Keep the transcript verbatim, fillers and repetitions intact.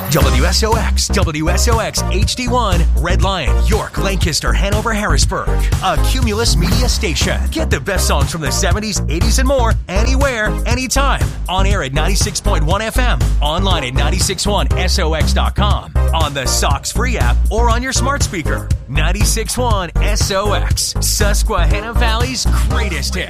W S O X, W S O X H D one, Red Lion, York, Lancaster, Hanover, Harrisburg. A Cumulus Media station. Get the best songs from the seventies, eighties, and more anywhere, anytime. On air at ninety-six point one F M. Online at nine six one S O X dot com. On the Sox free app or on your smart speaker. ninety-six point one S O X. Susquehanna Valley's greatest hits.